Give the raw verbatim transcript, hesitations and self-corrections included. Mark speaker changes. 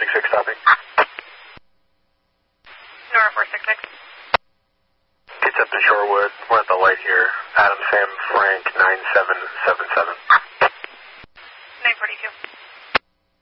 Speaker 1: six six, copy.
Speaker 2: Nora four six six.
Speaker 1: It's up to Shorewood. We're at the light here. Adam Sam Frank nine seven seven seven.